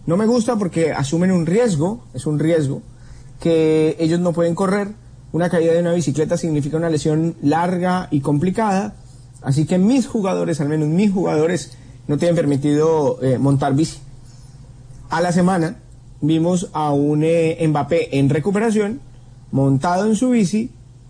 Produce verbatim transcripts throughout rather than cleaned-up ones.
No me gusta porque asumen un riesgo, es un riesgo, que ellos no pueden correr. Una caída de una bicicleta significa una lesión larga y complicada, así que mis jugadores, al menos mis jugadores, no tienen permitido eh, montar bici. A la semana vimos a un eh, Mbappé en recuperación, montado en su bici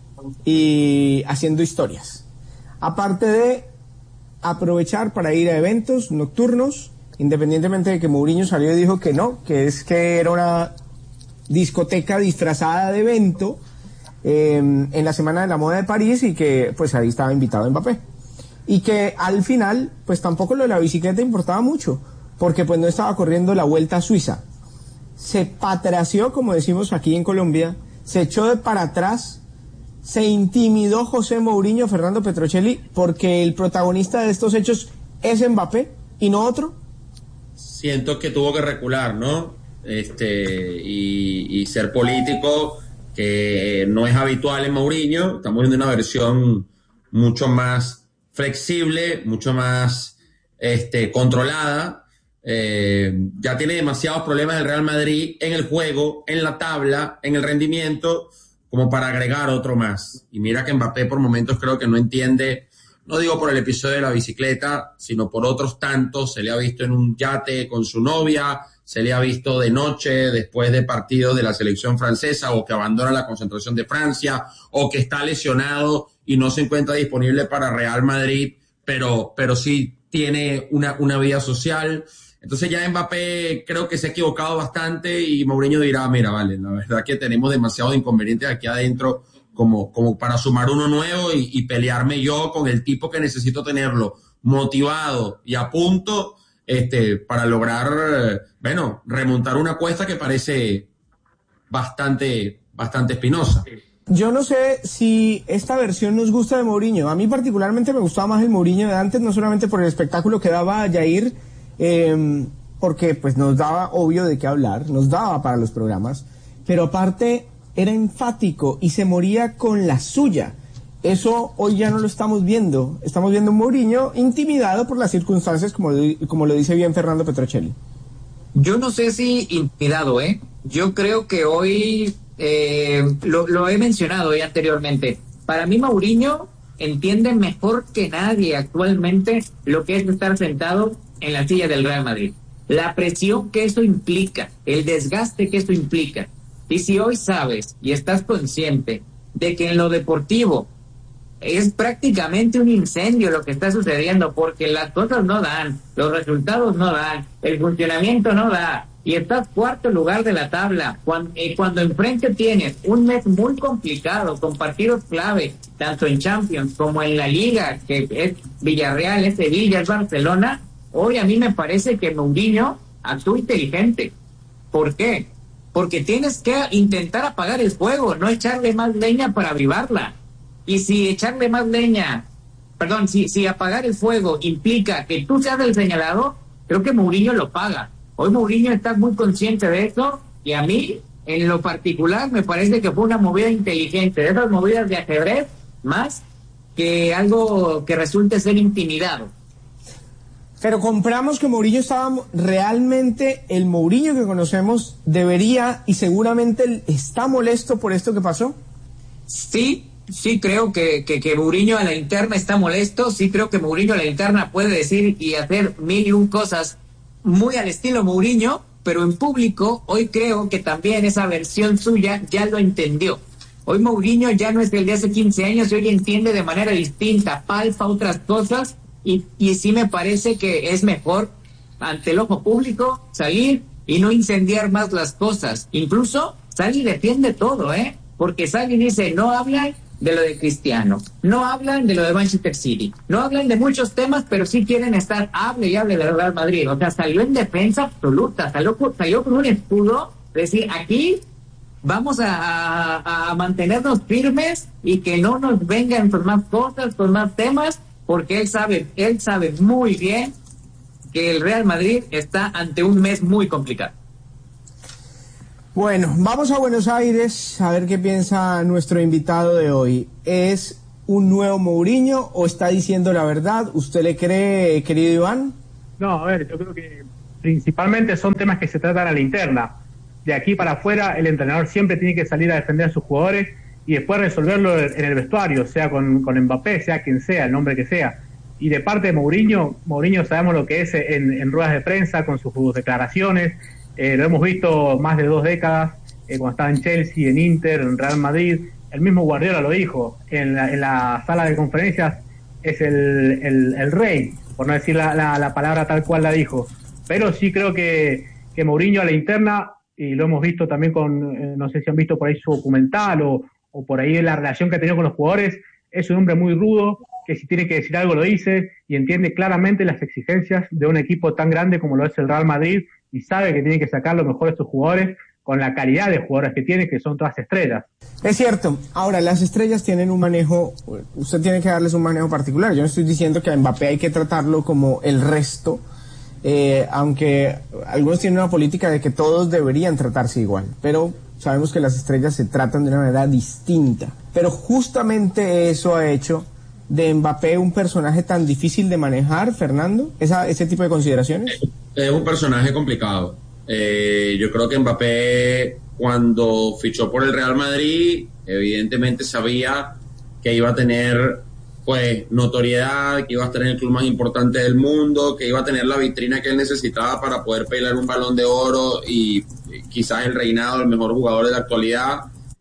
y haciendo historias. Aparte de aprovechar para ir a eventos nocturnos, independientemente de que Mourinho salió y dijo que no, que es que era una discoteca disfrazada de evento eh, en la Semana de la Moda de París y que pues ahí estaba invitado Mbappé. Y que al final pues tampoco lo de la bicicleta importaba mucho, porque pues no estaba corriendo la Vuelta a Suiza. Se patració, como decimos aquí en Colombia, se echó de para atrás, se intimidó José Mourinho, Fernando Petrocelli, porque el protagonista de estos hechos es Mbappé y no otro. Siento que tuvo que recular, ¿no? Este, y, y ser político, que no es habitual en Mourinho. Estamos viendo una versión mucho más flexible, mucho más este, controlada. Eh, ya tiene demasiados problemas el Real Madrid en el juego, en la tabla, en el rendimiento, como para agregar otro más. Y mira que Mbappé por momentos creo que no entiende, no digo por el episodio de la bicicleta, sino por otros tantos. Se le ha visto en un yate con su novia, se le ha visto de noche después de partidos de la selección francesa, o que abandona la concentración de Francia, o que está lesionado y no se encuentra disponible para Real Madrid, pero, pero sí tiene una, una vida social. Entonces ya Mbappé creo que se ha equivocado bastante y Mourinho dirá, mira, vale, la verdad que tenemos demasiados inconvenientes aquí adentro como, como para sumar uno nuevo y, y pelearme yo con el tipo que necesito tenerlo motivado y a punto este, para lograr, bueno, remontar una apuesta que parece bastante, bastante espinosa. Yo no sé si esta versión nos gusta de Mourinho. A mí particularmente me gustaba más el Mourinho de antes, no solamente por el espectáculo que daba Jair, eh, porque pues nos daba obvio de qué hablar, nos daba para los programas, pero aparte era enfático y se moría con la suya. Eso hoy ya no lo estamos viendo. Estamos viendo un Mourinho intimidado por las circunstancias, como, como lo dice bien Fernando Petrocelli. Yo no sé si intimidado, ¿eh? Yo creo que hoy, eh, lo, lo he mencionado ya anteriormente, para mí Mourinho entiende mejor que nadie actualmente lo que es estar sentado en la silla del Real Madrid. La presión que eso implica, el desgaste que eso implica. Y si hoy sabes y estás consciente de que en lo deportivo es prácticamente un incendio lo que está sucediendo, porque las cosas no dan, los resultados no dan, el funcionamiento no da, y estás cuarto lugar de la tabla, cuando, eh, cuando enfrente tienes un mes muy complicado, con partidos clave, tanto en Champions como en la Liga, que es Villarreal, es Sevilla, es Barcelona. Hoy a mí me parece que Mourinho actúa inteligente. ¿Por qué? Porque tienes que intentar apagar el fuego, no echarle más leña para avivarla. Y si echarle más leña, perdón, si, si apagar el fuego implica que tú seas el señalado, creo que Mourinho lo paga. Hoy Mourinho está muy consciente de eso, y a mí, en lo particular, me parece que fue una movida inteligente, de esas movidas de ajedrez, más que algo que resulte ser intimidado. Pero compramos que Mourinho estaba realmente, el Mourinho que conocemos debería y seguramente está molesto por esto que pasó. Sí, sí creo que, que, que Mourinho a la interna está molesto, sí creo que Mourinho a la interna puede decir y hacer mil y un cosas muy al estilo Mourinho, pero en público hoy creo que también esa versión suya ya lo entendió. Hoy Mourinho ya no es el de hace quince años y hoy entiende de manera distinta, palpa otras cosas. Y, y sí me parece que es mejor ante el ojo público salir y no incendiar más las cosas. Incluso sale y defiende todo, ¿eh? Porque sale y dice, no hablan de lo de Cristiano, no hablan de lo de Manchester City, no hablan de muchos temas, pero sí quieren estar, hable y hable del Real Madrid. O sea, salió en defensa absoluta, salió, salió con un escudo, decir, aquí vamos a, a, a mantenernos firmes y que no nos vengan con más cosas, con más temas, porque él sabe, él sabe muy bien que el Real Madrid está ante un mes muy complicado. Bueno, vamos a Buenos Aires a ver qué piensa nuestro invitado de hoy. ¿Es un nuevo Mourinho o está diciendo la verdad? ¿Usted le cree, querido Iván? No, a ver, yo creo que principalmente son temas que se tratan a la interna. De aquí para afuera, el entrenador siempre tiene que salir a defender a sus jugadores y después resolverlo en el vestuario, sea con, con Mbappé, sea quien sea, el nombre que sea. Y de parte de Mourinho, Mourinho sabemos lo que es en, en ruedas de prensa, con sus declaraciones, eh, lo hemos visto más de dos décadas, eh, cuando estaba en Chelsea, en Inter, en Real Madrid. El mismo Guardiola lo dijo, en la, en la sala de conferencias es el, el, el rey, por no decir la, la, la palabra tal cual la dijo. Pero sí creo que, que Mourinho a la interna, y lo hemos visto también con, eh, no sé si han visto por ahí su documental o, o por ahí la relación que ha tenido con los jugadores, es un hombre muy rudo, que si tiene que decir algo lo dice, y entiende claramente las exigencias de un equipo tan grande como lo es el Real Madrid, y sabe que tiene que sacar lo mejor de sus jugadores, con la calidad de jugadores que tiene, que son todas estrellas. Es cierto. Ahora, las estrellas tienen un manejo, usted tiene que darles un manejo particular. Yo no estoy diciendo que a Mbappé hay que tratarlo como el resto, eh, aunque algunos tienen una política de que todos deberían tratarse igual, pero sabemos que las estrellas se tratan de una manera distinta. Pero justamente eso ha hecho de Mbappé un personaje tan difícil de manejar, Fernando, esa, ese tipo de consideraciones. Es un personaje complicado. Eh, yo creo que Mbappé, cuando fichó por el Real Madrid, evidentemente sabía que iba a tener pues notoriedad, que iba a estar en el club más importante del mundo, que iba a tener la vitrina que él necesitaba para poder pelear un Balón de Oro y, y quizás el reinado del mejor jugador de la actualidad.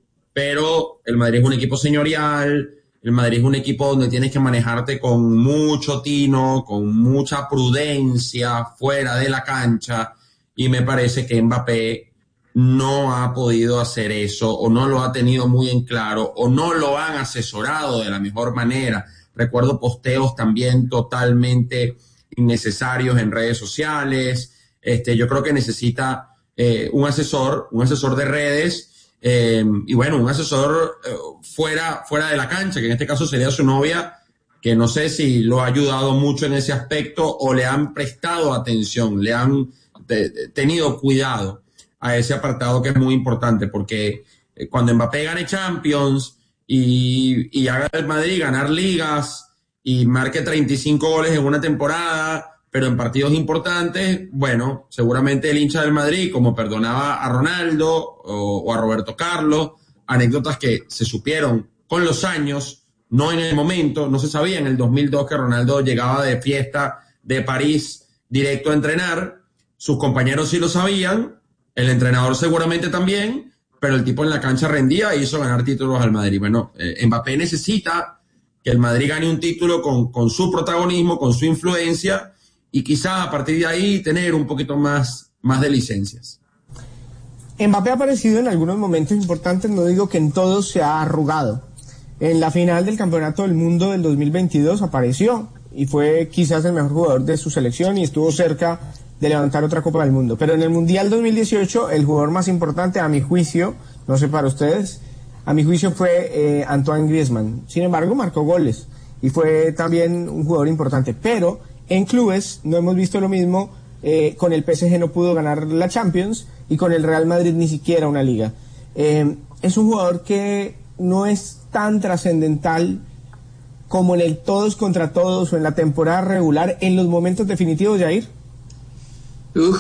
Pero el Madrid es un equipo señorial, el Madrid es un equipo donde tienes que manejarte con mucho tino, con mucha prudencia fuera de la cancha, y me parece que Mbappé no ha podido hacer eso, o no lo ha tenido muy en claro, o no lo han asesorado de la mejor manera. Recuerdo posteos también totalmente innecesarios en redes sociales. Este, yo creo que necesita eh, un asesor, un asesor de redes, eh, y bueno, un asesor eh, fuera, fuera de la cancha, que en este caso sería su novia, que no sé si lo ha ayudado mucho en ese aspecto o le han prestado atención, le han de, tenido cuidado a ese apartado que es muy importante, porque cuando Mbappé gane Champions y, y haga el Madrid ganar ligas y marque treinta y cinco goles en una temporada, pero en partidos importantes, bueno, seguramente el hincha del Madrid, como perdonaba a Ronaldo o, o a Roberto Carlos, anécdotas que se supieron con los años, no en el momento, no se sabía en el dos mil dos que Ronaldo llegaba de fiesta de París directo a entrenar, sus compañeros sí lo sabían, el entrenador seguramente también, pero el tipo en la cancha rendía e hizo ganar títulos al Madrid. Bueno, eh, Mbappé necesita que el Madrid gane un título con, con su protagonismo, con su influencia, y quizá a partir de ahí tener un poquito más, más de licencias. Mbappé ha aparecido en algunos momentos importantes, no digo que en todos se ha arrugado. En la final del Campeonato del Mundo del dos mil veintidós apareció y fue quizás el mejor jugador de su selección y estuvo cerca de levantar otra Copa del Mundo. Pero en el Mundial dos mil dieciocho, el jugador más importante, a mi juicio, no sé para ustedes, a mi juicio fue eh, Antoine Griezmann. Sin embargo, marcó goles y fue también un jugador importante. Pero en clubes no hemos visto lo mismo. Eh, con el P S G no pudo ganar la Champions y con el Real Madrid ni siquiera una liga. Eh, es un jugador que no es tan trascendental como en el todos contra todos o en la temporada regular en los momentos definitivos, Jair. Uf,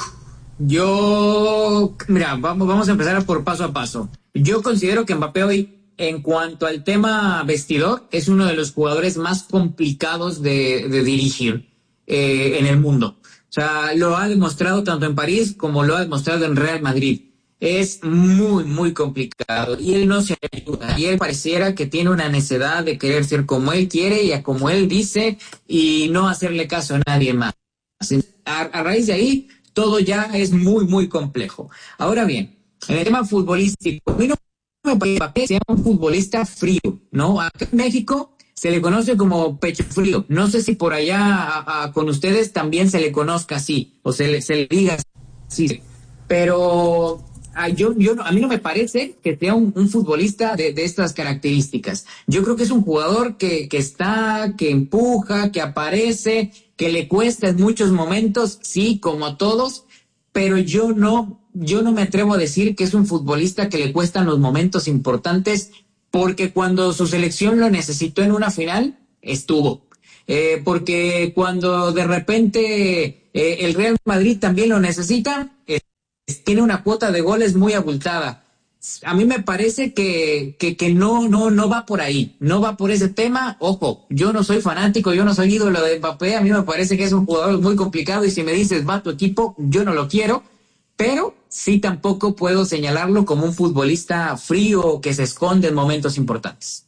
yo, mira, vamos, vamos a empezar por paso a paso. Yo considero que Mbappé hoy, en cuanto al tema vestidor, es uno de los jugadores más complicados de, de dirigir eh, en el mundo. O sea, lo ha demostrado tanto en París como lo ha demostrado en Real Madrid. Es muy, muy complicado y él no se ayuda. Y él pareciera que tiene una necedad de querer ser como él quiere y a como él dice y no hacerle caso a nadie más. A, a raíz de ahí, todo ya es muy, muy complejo. Ahora bien, en el tema futbolístico, a mí no me parece que sea un futbolista frío, ¿no? Acá en México se le conoce como pecho frío. No sé si por allá a, a, con ustedes también se le conozca así, o se le, se le diga así. Pero a, yo, yo, a mí no me parece que sea un, un futbolista de, de estas características. Yo creo que es un jugador que, que está, que empuja, que aparece, que le cuesta en muchos momentos, sí, como a todos, pero yo no, yo no me atrevo a decir que es un futbolista que le cuestan los momentos importantes, porque cuando su selección lo necesitó en una final, estuvo. Eh, porque cuando de repente eh, el Real Madrid también lo necesita, eh, tiene una cuota de goles muy abultada. A mí me parece que, que, que no, no, no va por ahí, no va por ese tema. Ojo, yo no soy fanático, yo no soy ídolo de Mbappé, a mí me parece que es un jugador muy complicado y si me dices va a tu equipo, yo no lo quiero, pero sí tampoco puedo señalarlo como un futbolista frío que se esconde en momentos importantes.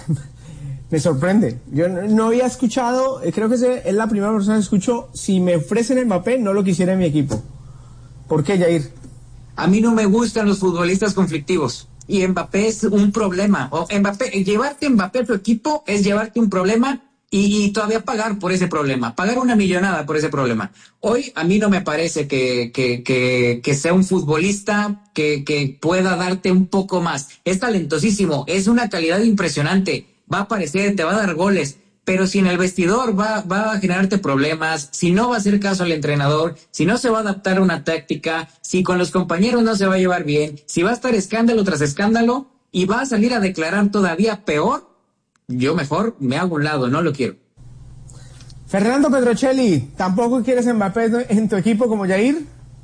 Me sorprende, yo no, no había escuchado, creo que es la primera persona que escucho, si me ofrecen Mbappé no lo quisiera en mi equipo. ¿Por qué, Jair? A mí no me gustan los futbolistas conflictivos y Mbappé es un problema. O Mbappé, llevarte Mbappé a tu equipo es llevarte un problema y, y todavía pagar por ese problema, pagar una millonada por ese problema. Hoy a mí no me parece que, que, que, que sea un futbolista que, que pueda darte un poco más. Es talentosísimo, es una calidad impresionante, va a aparecer, te va a dar goles. Pero si en el vestidor va, va a generarte problemas, si no va a hacer caso al entrenador, si no se va a adaptar a una táctica, si con los compañeros no se va a llevar bien, si va a estar escándalo tras escándalo y va a salir a declarar todavía peor, yo mejor me hago a un lado, no lo quiero. Fernando Petrocelli, ¿tampoco quieres Mbappé en tu equipo como Jair?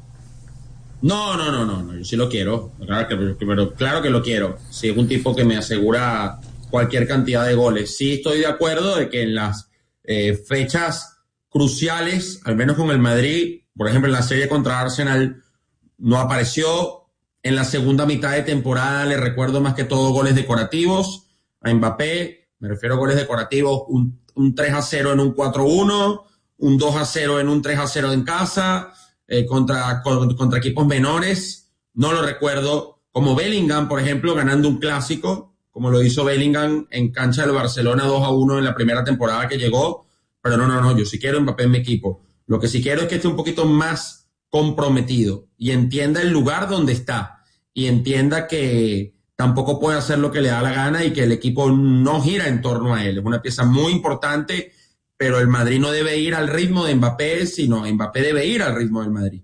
No, no, no, no, no, yo sí lo quiero, claro que, pero claro que lo quiero. Sí, es un tipo que me asegura cualquier cantidad de goles. Sí estoy de acuerdo de que en las eh, fechas cruciales, al menos con el Madrid, por ejemplo en la serie contra Arsenal, no apareció. En la segunda mitad de temporada le recuerdo más que todo goles decorativos a Mbappé, me refiero a goles decorativos, un, un tres a cero en un cuatro uno, un dos a cero en un tres a cero en casa, eh, contra, con, contra equipos menores, no lo recuerdo, como Bellingham, por ejemplo, ganando un clásico, como lo hizo Bellingham en cancha del Barcelona dos a uno en la primera temporada que llegó, pero no, no, no, yo sí quiero Mbappé en mi equipo. Lo que sí quiero es que esté un poquito más comprometido y entienda el lugar donde está y entienda que tampoco puede hacer lo que le da la gana y que el equipo no gira en torno a él. Es una pieza muy importante, pero el Madrid no debe ir al ritmo de Mbappé, sino Mbappé debe ir al ritmo del Madrid.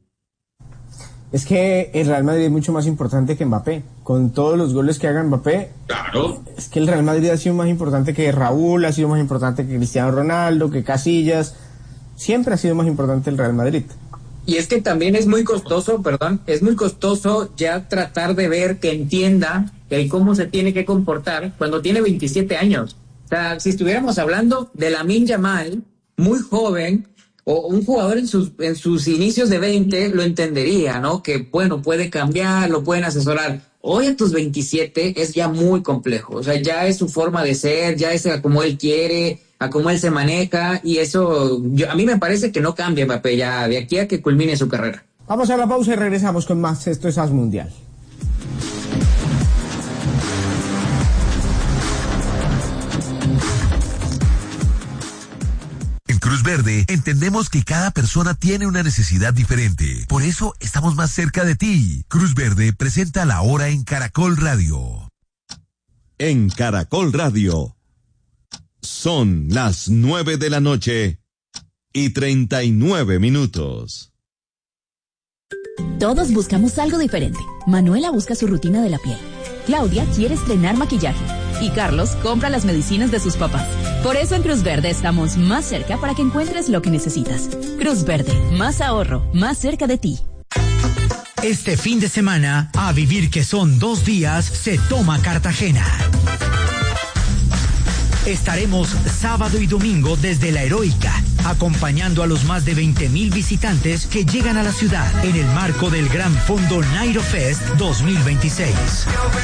Es que el Real Madrid es mucho más importante que Mbappé. Con todos los goles que haga Mbappé, claro. Es que el Real Madrid ha sido más importante que Raúl, ha sido más importante que Cristiano Ronaldo, que Casillas. Siempre ha sido más importante el Real Madrid. Y es que también es muy costoso, perdón, es muy costoso ya tratar de ver que entienda el cómo se tiene que comportar cuando tiene veintisiete años. O sea, si estuviéramos hablando de Lamine Yamal, muy joven, o un jugador en sus, en sus inicios de veinte lo entendería, ¿no? Que, bueno, puede cambiar, lo pueden asesorar. Hoy a tus veintisiete es ya muy complejo. O sea, ya es su forma de ser, ya es a como él quiere, a cómo él se maneja. Y eso, yo, a mí me parece que no cambia Mbappé ya de aquí a que culmine su carrera. Vamos a la pausa y regresamos con más. Esto es As Mundial. Cruz Verde, entendemos que cada persona tiene una necesidad diferente. Por eso estamos más cerca de ti. Cruz Verde presenta La Hora en Caracol Radio. En Caracol Radio. Son las nueve de la noche y treinta y nueve minutos. Todos buscamos algo diferente. Manuela busca su rutina de la piel. Claudia quiere estrenar maquillaje. Y Carlos compra las medicinas de sus papás. Por eso en Cruz Verde estamos más cerca para que encuentres lo que necesitas. Cruz Verde, más ahorro, más cerca de ti. Este fin de semana, a vivir que son dos días, se toma Cartagena. Estaremos sábado y domingo desde La Heroica, acompañando a los más de veinte mil visitantes que llegan a la ciudad en el marco del Gran Fondo Nairo Fest dos mil veintiséis.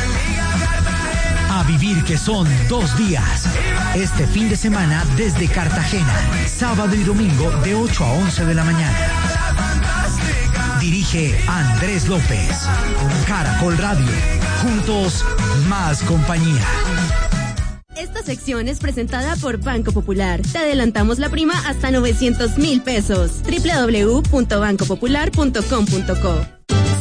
A vivir que son dos días. Este fin de semana desde Cartagena, sábado y domingo de ocho a once de la mañana. Dirige Andrés López. Caracol Radio. Juntos, más compañía. Esta sección es presentada por Banco Popular. Te adelantamos la prima hasta novecientos mil pesos. doble u doble u doble u punto banco popular punto com punto co.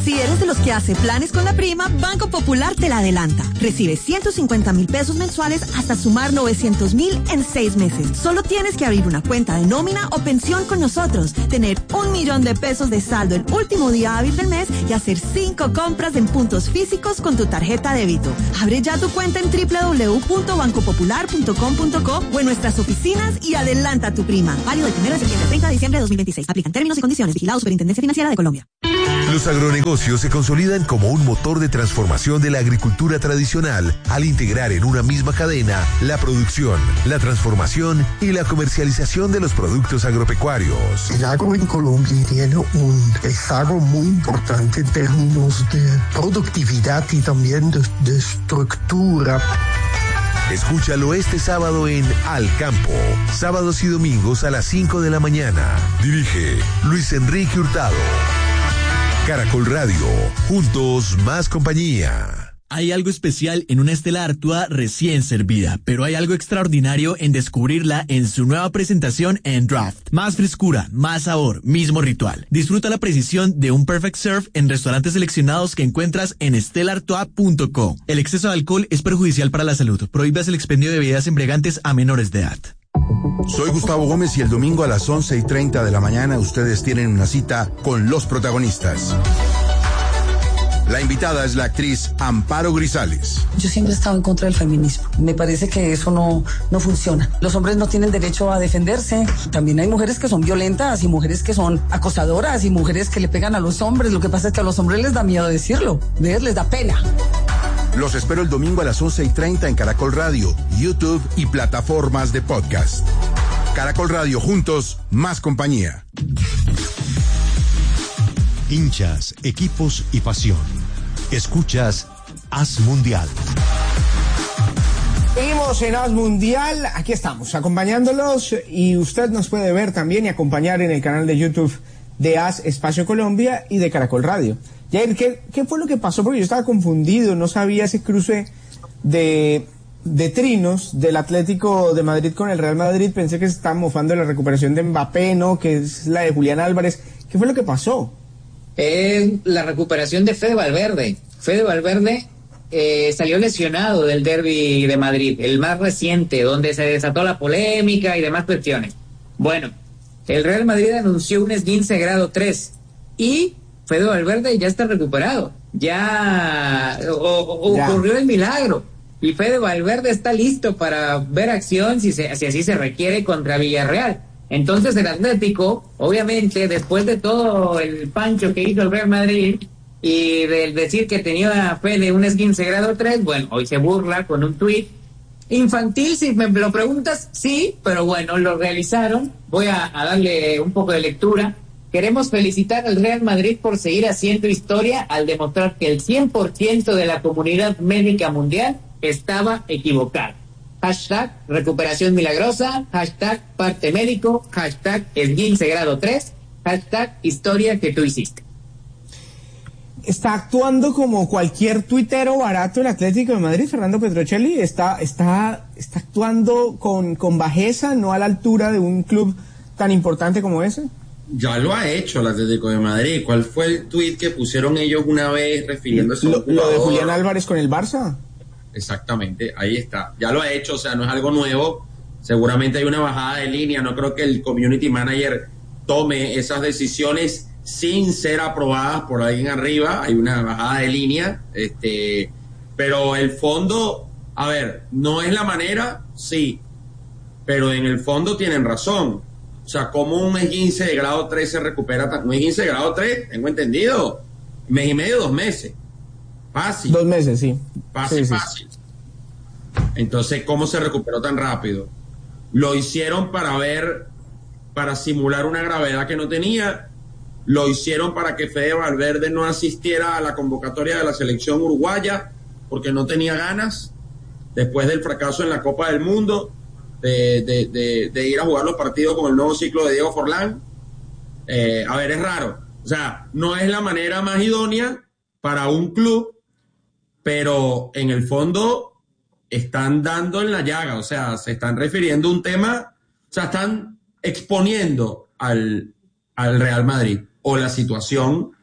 Si eres de los que hace planes con la prima, Banco Popular te la adelanta. Recibe ciento cincuenta mil pesos mensuales hasta sumar novecientos mil en seis meses. Solo tienes que abrir una cuenta de nómina o pensión con nosotros, tener un millón de pesos de saldo el último día hábil del mes y hacer cinco compras en puntos físicos con tu tarjeta débito. Abre ya tu cuenta en doble u doble u doble u punto banco popular punto com punto co o en nuestras oficinas y adelanta tu prima. Válido del primero de septiembre al treinta de diciembre de dos mil veintiséis. Aplican términos y condiciones. Vigilado Superintendencia Financiera de Colombia. Los agronegocios se consolidan como un motor de transformación de la agricultura tradicional al integrar en una misma cadena la producción, la transformación y la comercialización de los productos agropecuarios. El agro en Colombia tiene un rezago muy importante en términos de productividad y también de, de estructura. Escúchalo este sábado en Al Campo, sábados y domingos a las cinco de la mañana. Dirige Luis Enrique Hurtado. Caracol Radio, juntos más compañía. Hay algo especial en una Stella Artois recién servida, pero hay algo extraordinario en descubrirla en su nueva presentación en Draft. Más frescura, más sabor, mismo ritual. Disfruta la precisión de un Perfect Serve en restaurantes seleccionados que encuentras en stella artois punto co. El exceso de alcohol es perjudicial para la salud. Prohíbas el expendio de bebidas embriagantes a menores de edad. Soy Gustavo Gómez y el domingo a las once y treinta de la mañana ustedes tienen una cita con los protagonistas. La invitada es la actriz Amparo Grisales. Yo siempre he estado en contra del feminismo. Me parece que eso no, no funciona. Los hombres no tienen derecho a defenderse. También hay mujeres que son violentas y mujeres que son acosadoras y mujeres que le pegan a los hombres. Lo que pasa es que a los hombres les da miedo decirlo. ¿Ves? Les da pena. Los espero el domingo a las once y treinta en Caracol Radio, YouTube y plataformas de podcast. Caracol Radio, juntos, más compañía. Hinchas, equipos y pasión. Escuchas Haz Mundial. Seguimos en Haz Mundial, aquí estamos, acompañándolos, y usted nos puede ver también y acompañar en el canal de YouTube de Haz Espacio Colombia y de Caracol Radio. Jair, ¿qué, ¿qué fue lo que pasó? Porque yo estaba confundido, no sabía ese cruce de, de trinos del Atlético de Madrid con el Real Madrid. Pensé que se estaba mofando de la recuperación de Mbappé, ¿no? Que es la de Julián Álvarez. ¿Qué fue lo que pasó? Es la recuperación de Fede Valverde. Fede Valverde eh, salió lesionado del derbi de Madrid, el más reciente, donde se desató la polémica y demás cuestiones. Bueno, el Real Madrid anunció un esguince grado tres y Fede Valverde ya está recuperado. Ya, o, o, ya ocurrió el milagro. Y Fede Valverde está listo para ver acción si, se, si así se requiere contra Villarreal. Entonces el Atlético, obviamente, después de todo el pancho que hizo el Real Madrid y del decir que tenía Fede un esguince grado tres, bueno, hoy se burla con un tuit infantil, si me lo preguntas, sí, pero bueno, lo realizaron. Voy a, a darle un poco de lectura. Queremos felicitar al Real Madrid por seguir haciendo historia al demostrar que el cien por ciento de la comunidad médica mundial estaba equivocada. Hashtag recuperación milagrosa, hashtag parte médico, hashtag esguince grado tres, hashtag historia que tú hiciste. Está actuando como cualquier tuitero barato el Atlético de Madrid, Fernando Petrocelli. Está, está, está actuando con, con bajeza, no a la altura de un club tan importante como ese. Ya lo ha hecho el Atlético de Madrid. ¿Cuál fue el tuit que pusieron ellos una vez refiriéndose lo, a un lo de Julián Álvarez con el Barça? Exactamente, ahí está. Ya lo ha hecho, o sea, no es algo nuevo. Seguramente hay una bajada de línea. No creo que el community manager tome esas decisiones sin ser aprobadas por alguien arriba. Hay una bajada de línea. Este, pero el fondo, a ver, no es la manera, sí, pero en el fondo tienen razón. O sea, ¿cómo un esguince de grado tres se recupera? Un esguince de grado tres, tengo entendido, mes y medio, dos meses. Fácil. Dos meses, sí. Fácil, sí, sí. fácil. Entonces, ¿cómo se recuperó tan rápido? Lo hicieron para ver, para simular una gravedad que no tenía. Lo hicieron para que Fede Valverde no asistiera a la convocatoria de la selección uruguaya porque no tenía ganas después del fracaso en la Copa del Mundo de, de, de, de ir a jugar los partidos con el nuevo ciclo de Diego Forlán. Eh, a ver, es raro. O sea, no es la manera más idónea para un club, pero en el fondo están dando en la llaga, o sea, se están refiriendo a un tema, o sea, están exponiendo al, al Real Madrid o la situación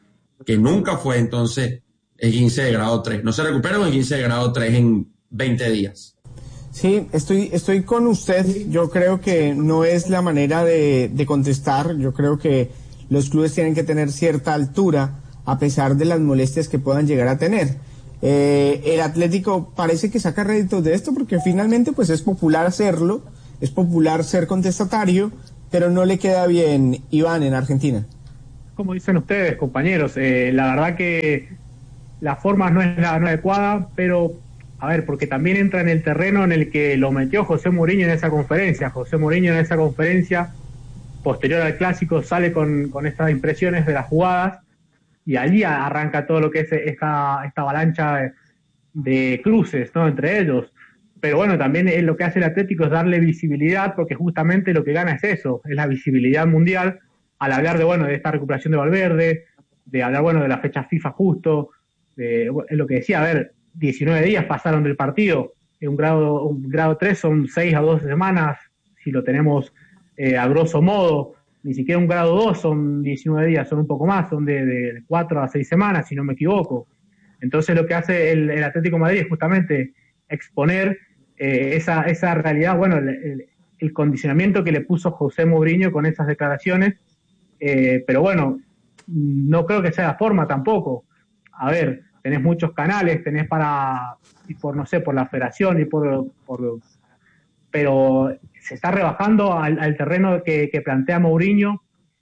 que nunca fue entonces esguince de grado tres. No se recupera un esguince de grado tres en veinte días. Sí, estoy, estoy con usted. Yo creo que no es la manera de, de contestar. Yo creo que los clubes tienen que tener cierta altura a pesar de las molestias que puedan llegar a tener. Eh, el Atlético parece que saca réditos de esto porque finalmente pues es popular hacerlo, es popular ser contestatario, pero no le queda bien, Iván, en Argentina. Como dicen ustedes, compañeros, eh, la verdad que la forma no es la no adecuada, pero a ver, porque también entra en el terreno en el que lo metió José Mourinho en esa conferencia. José Mourinho en esa conferencia, posterior al Clásico, sale con, con estas impresiones de las jugadas y allí arranca todo lo que es esta, esta avalancha de, de cruces, ¿no?, entre ellos. Pero bueno, también es lo que hace el Atlético es darle visibilidad, porque justamente lo que gana es eso, es la visibilidad mundial, al hablar de, bueno, de esta recuperación de Valverde, de hablar, bueno, de la fecha FIFA justo, de, es lo que decía, a ver, diecinueve días pasaron del partido, en un grado un grado tres son seis a doce semanas, si lo tenemos eh, a grosso modo, ni siquiera un grado dos son diecinueve días, son un poco más, son de, de cuatro a seis semanas, si no me equivoco. Entonces lo que hace el, el Atlético de Madrid es justamente exponer eh, esa, esa realidad, bueno, el, el, el condicionamiento que le puso José Mourinho con esas declaraciones, eh, pero bueno, no creo que sea la forma tampoco. A ver, tenés muchos canales, tenés para, y por no sé, por la federación y por, por pero se está rebajando al, al terreno que, que plantea Mourinho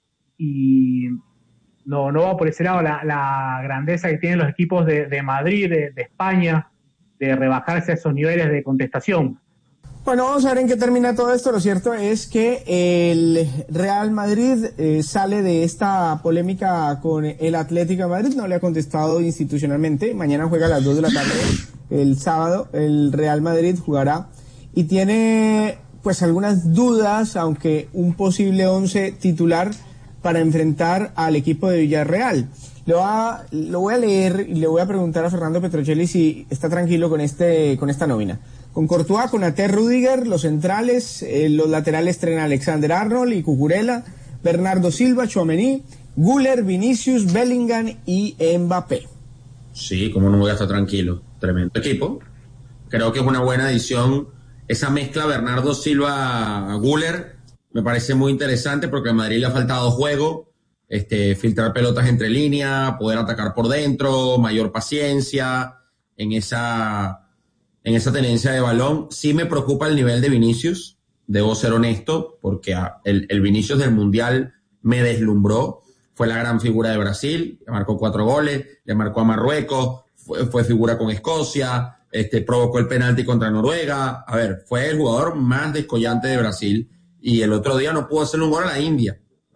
y no, no va por ese lado la, la grandeza que tienen los equipos de, de Madrid, de, de España, de rebajarse a esos niveles de contestación. Bueno, vamos a ver en qué termina todo esto. Lo cierto es que el Real Madrid eh, sale de esta polémica con el Atlético de Madrid, no le ha contestado institucionalmente. Mañana juega a las dos de la tarde, el sábado, el Real Madrid jugará y tiene pues algunas dudas, aunque un posible once titular para enfrentar al equipo de Villarreal. Lo, va, lo voy a leer y le voy a preguntar a Fernando Petrocelli si está tranquilo con este con esta nómina. Con Courtois, con Ate, Rüdiger, los centrales, eh, los laterales traen Alexander-Arnold y Cucurella, Bernardo Silva, Tchouaméni, Güler, Vinicius, Bellingham y Mbappé. Sí, como no voy a estar tranquilo. Tremendo equipo. Creo que es una buena adición. Esa mezcla Bernardo Silva-Güler me parece muy interesante porque a Madrid le ha faltado juego, este, filtrar pelotas entre líneas, poder atacar por dentro, mayor paciencia en esa... en esa tenencia de balón. Sí me preocupa el nivel de Vinicius, debo ser honesto, porque el, el Vinicius del Mundial me deslumbró, fue la gran figura de Brasil, le marcó cuatro goles, le marcó a Marruecos, fue, fue figura con Escocia, este, provocó el penalti contra Noruega, a ver, fue el jugador más descollante de Brasil, y el otro día no pudo hacerle un gol a la India.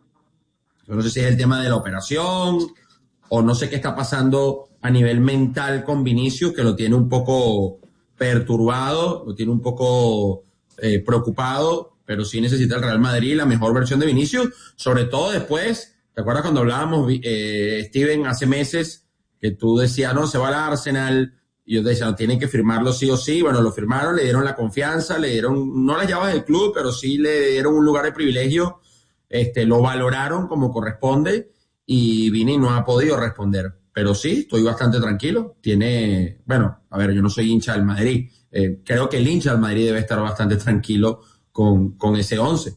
Yo no sé si es el tema de la operación, o no sé qué está pasando a nivel mental con Vinicius, que lo tiene un poco perturbado, lo tiene un poco eh, preocupado, pero sí necesita el Real Madrid la mejor versión de Vinicius, sobre todo después, ¿te acuerdas cuando hablábamos, eh, Steven, hace meses, que tú decías, no, se va al Arsenal, y yo te decía, no, tienen que firmarlo sí o sí? Bueno, lo firmaron, le dieron la confianza, le dieron, no las llaves del club, pero sí le dieron un lugar de privilegio, este, lo valoraron como corresponde, y Vini no ha podido responder. Pero sí, estoy bastante tranquilo. Tiene, bueno, a ver, yo no soy hincha del Madrid. Eh, creo que el hincha del Madrid debe estar bastante tranquilo con, con ese once.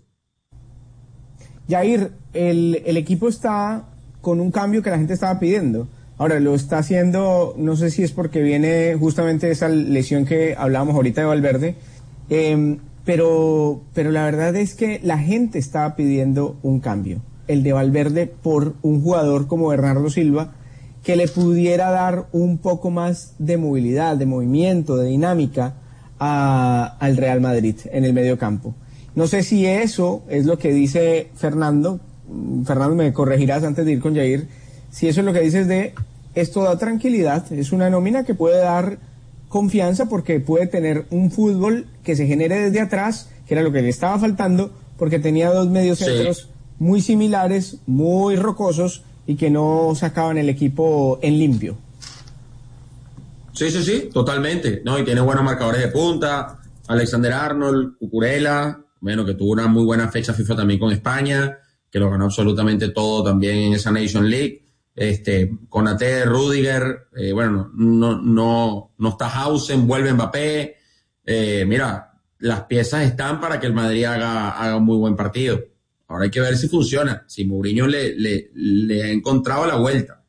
Jair, el, el equipo está con un cambio que la gente estaba pidiendo. Ahora, lo está haciendo, no sé si es porque viene justamente esa lesión que hablábamos ahorita de Valverde, eh, pero, pero la verdad es que la gente estaba pidiendo un cambio. El de Valverde por un jugador como Bernardo Silva, que le pudiera dar un poco más de movilidad, de movimiento, de dinámica a, al Real Madrid en el medio campo. No sé si eso es lo que dice Fernando, Fernando me corregirás antes de ir con Jair, si eso es lo que dices de esto da tranquilidad, es una nómina que puede dar confianza porque puede tener un fútbol que se genere desde atrás, que era lo que le estaba faltando, porque tenía dos mediocentros sí. muy similares, muy rocosos, y que no sacaban el equipo en limpio. Sí, sí, sí, totalmente. No, y tiene buenos marcadores de punta, Alexander-Arnold, Cucurella, bueno, que tuvo una muy buena fecha FIFA también con España, que lo ganó absolutamente todo también en esa Nation League. este, Konaté, Rudiger, eh, bueno, no, no, no está Hausen, vuelve Mbappé, eh, mira, las piezas están para que el Madrid haga, haga un muy buen partido. Ahora hay que ver si funciona, si Mourinho le, le, le ha encontrado la vuelta.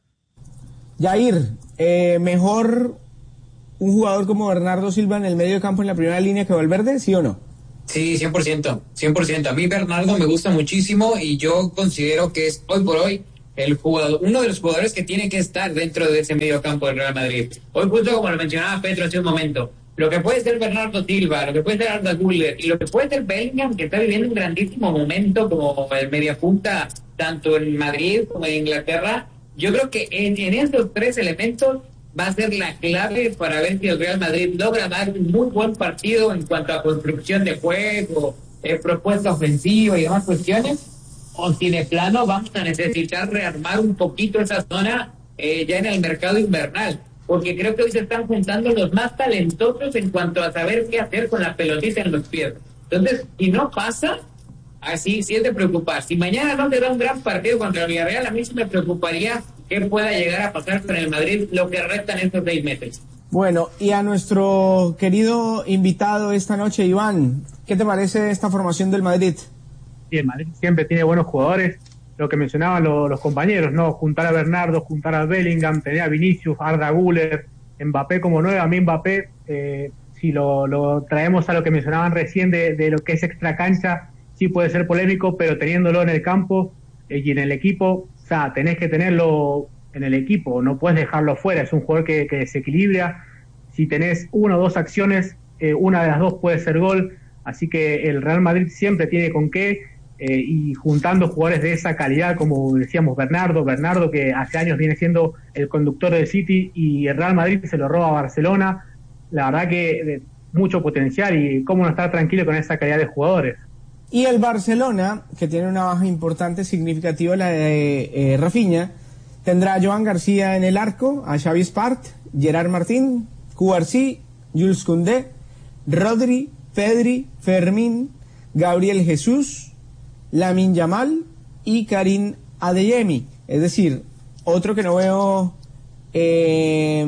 Jair, eh, mejor un jugador como Bernardo Silva en el medio de campo en la primera línea que Valverde, ¿sí o no? Sí, cien por ciento, cien por ciento. A mí Bernardo me gusta muchísimo y yo considero que es hoy por hoy el jugador, uno de los jugadores que tiene que estar dentro de ese medio campo del Real Madrid. Hoy justo como lo mencionaba Petro hace un momento, lo que puede ser Bernardo Silva, lo que puede ser Arda Güler y lo que puede ser Bellingham, que está viviendo un grandísimo momento como el mediapunta tanto en Madrid como en Inglaterra, yo creo que en, en esos tres elementos va a ser la clave para ver si el Real Madrid logra dar un muy buen partido en cuanto a construcción de juego, eh, propuesta ofensiva y demás cuestiones, o si de plano vamos a necesitar rearmar un poquito esa zona eh, ya en el mercado invernal, porque creo que hoy se están juntando los más talentosos en cuanto a saber qué hacer con la pelotita en los pies. Entonces, si no pasa, así sí es de preocupar. Si mañana no te da un gran partido contra el Villarreal, a mí sí me preocuparía que pueda llegar a pasar con el Madrid lo que restan estos seis meses. Bueno, y a nuestro querido invitado esta noche, Iván, ¿qué te parece esta formación del Madrid? Sí, el Madrid siempre tiene buenos jugadores, lo que mencionaban lo, los compañeros, ¿no? Juntar a Bernardo, juntar a Bellingham, tener a Vinicius, Arda Güler, Mbappé como nueve. A mí Mbappé, eh, si lo, lo traemos a lo que mencionaban recién de, de lo que es extra cancha, sí puede ser polémico, pero teniéndolo en el campo eh, y en el equipo, o sea, tenés que tenerlo en el equipo, no puedes dejarlo fuera, es un jugador que, que desequilibra. Si tenés una o dos acciones, eh, una de las dos puede ser gol, así que el Real Madrid siempre tiene con qué, eh, y juntando jugadores de esa calidad, como decíamos Bernardo, Bernardo que hace años viene siendo el conductor del City y el Real Madrid se lo roba a Barcelona, la verdad que de mucho potencial y cómo no estar tranquilo con esa calidad de jugadores. Y el Barcelona, que tiene una baja importante, significativa, la de eh, Rafinha, tendrá a Joan García en el arco, a Xavi Espart, Gerard Martín, Cubarsí, Jules Koundé, Rodri, Pedri, Fermín, Gabriel Jesús, Lamine Yamal y Karim Adeyemi. Es decir, otro que no veo... Eh,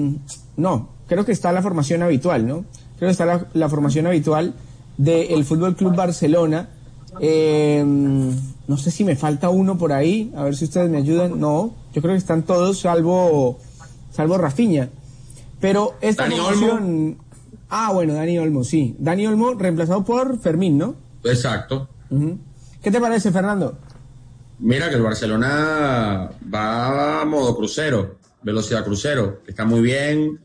no, creo que está la formación habitual, ¿no? Creo que está la, la formación habitual del Fútbol Club Barcelona. Eh, no sé si me falta uno por ahí, a ver si ustedes me ayudan. No, yo creo que están todos salvo salvo Rafinha. Pero esta Dani formación... Olmo. Ah, bueno, Dani Olmo, sí. Dani Olmo reemplazado por Fermín, ¿no? Exacto. Uh-huh. ¿Qué te parece, Fernando? Mira que el Barcelona va a modo crucero, velocidad crucero, que está muy bien,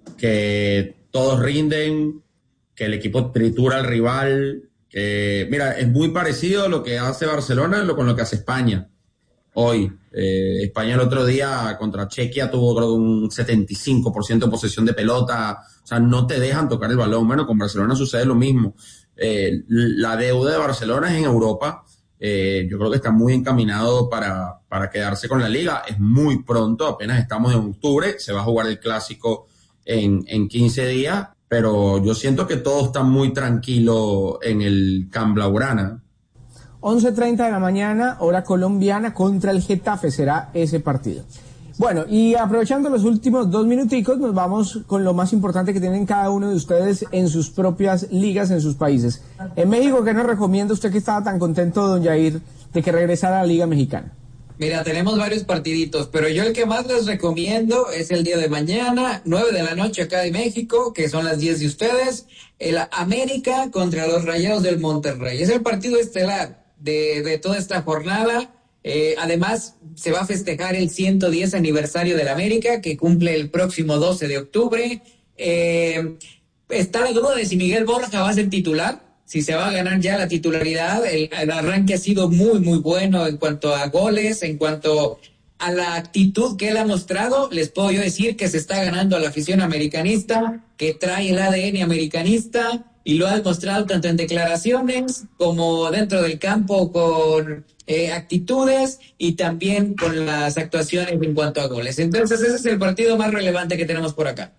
que todos rinden, que el equipo tritura al rival, que mira, es muy parecido a lo que hace Barcelona lo, con lo que hace España hoy. Eh, España el otro día contra Chequia tuvo creo un setenta y cinco por ciento de posesión de pelota, o sea, no te dejan tocar el balón. Bueno, con Barcelona sucede lo mismo. Eh, la deuda de Barcelona es en Europa. Eh, yo creo que está muy encaminado para, para quedarse con la liga. Es muy pronto, apenas estamos en octubre, se va a jugar el clásico en, en quince días, pero yo siento que todo está muy tranquilo en el Camp Blaugrana. once treinta de la mañana, hora colombiana, contra el Getafe será ese partido. Bueno, y aprovechando los últimos dos minuticos, nos vamos con lo más importante que tienen cada uno de ustedes en sus propias ligas, en sus países. En México, ¿qué nos recomienda usted que estaba tan contento, don Jair, de que regresara a la Liga Mexicana? Mira, tenemos varios partiditos, pero yo el que más les recomiendo es el día de mañana, nueve de la noche acá de México, que son las diez de ustedes, el América contra los Rayados del Monterrey. Es el partido estelar de, de toda esta jornada. Eh, además, se va a festejar el ciento diez aniversario del América, que cumple el próximo doce de octubre. Eh, está la duda de si Miguel Borja va a ser titular, si se va a ganar ya la titularidad. El, el arranque ha sido muy, muy bueno en cuanto a goles, en cuanto a la actitud que él ha mostrado. Les puedo yo decir que se está ganando a la afición americanista, que trae el A D N americanista, y lo ha demostrado tanto en declaraciones como dentro del campo con eh, actitudes y también con las actuaciones en cuanto a goles. Entonces ese es el partido más relevante que tenemos por acá.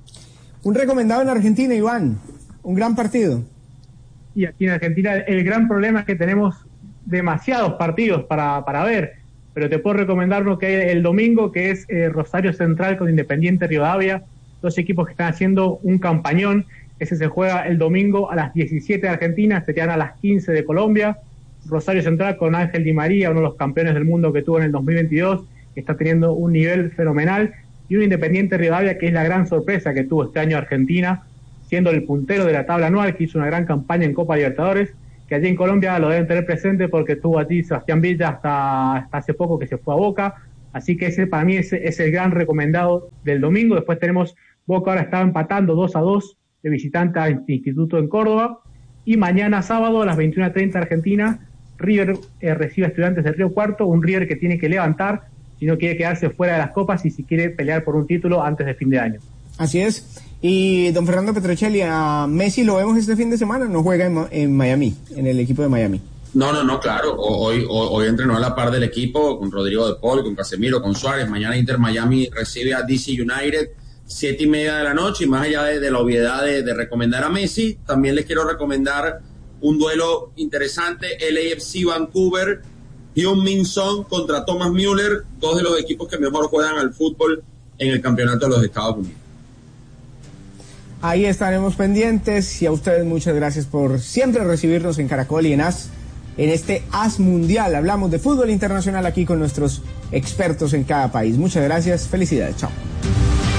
Un recomendado en Argentina, Iván. Un gran partido. Y aquí en Argentina el gran problema es que tenemos demasiados partidos para, para ver. pero te puedo recomendar uno que hay el domingo, que es eh, Rosario Central con Independiente Rivadavia, dos equipos que están haciendo un campañón. Ese se juega el domingo a las diecisiete de Argentina, se quedan a las quince de Colombia. Rosario Central con Ángel Di María, uno de los campeones del mundo que tuvo en el dos mil veintidós, que está teniendo un nivel fenomenal, y un Independiente Rivadavia que es la gran sorpresa que tuvo este año Argentina, siendo el puntero de la tabla anual, que hizo una gran campaña en Copa Libertadores, que allí en Colombia lo deben tener presente porque estuvo allí Sebastián Villa hasta, hasta hace poco, que se fue a Boca, así que ese para mí es, es el gran recomendado del domingo. Después tenemos Boca, ahora está empatando dos a dos de visitante a Instituto en Córdoba, y mañana sábado a las veintiuna treinta Argentina, River eh, recibe a Estudiantes de Río Cuarto, un River que tiene que levantar si no quiere quedarse fuera de las copas y si quiere pelear por un título antes de fin de año. Así es. Y don Fernando Petrocelli, a Messi lo vemos este fin de semana, no juega en, en Miami, en el equipo de Miami. No, no, no, claro. Hoy, hoy, hoy entrenó a la par del equipo con Rodrigo de Paul, con Casemiro, con Suárez. Mañana Inter Miami recibe a D C United, siete y media de la noche. Y más allá de, de la obviedad de, de recomendar a Messi, también les quiero recomendar un duelo interesante, L A F C Vancouver, Heung-min Son contra Thomas Müller, dos de los equipos que mejor juegan al fútbol en el campeonato de los Estados Unidos. Ahí estaremos pendientes, y a ustedes muchas gracias por siempre recibirnos en Caracol y en A S, en este A S Mundial. Hablamos de fútbol internacional aquí con nuestros expertos en cada país. Muchas gracias, felicidades, chao.